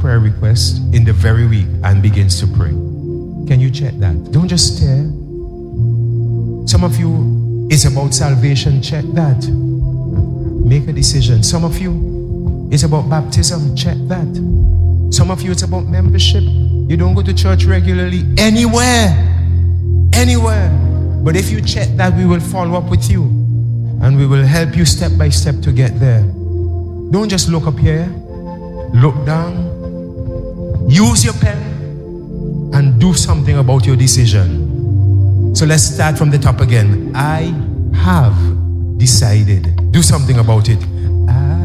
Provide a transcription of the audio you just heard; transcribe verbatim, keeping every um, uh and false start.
prayer request in the very week and begins to pray? Can you check that? Don't just stare. Some of you, it's about salvation. Check that. Make a decision. Some of you, it's about baptism. Check that. Some of you, it's about membership. You don't go to church regularly. Anywhere. Anywhere. But if you check that, we will follow up with you. And we will help you step by step to get there. Don't just look up here. Look down. Use your pen. And do something about your decision. So let's start from the top again. I have decided. Do something about it.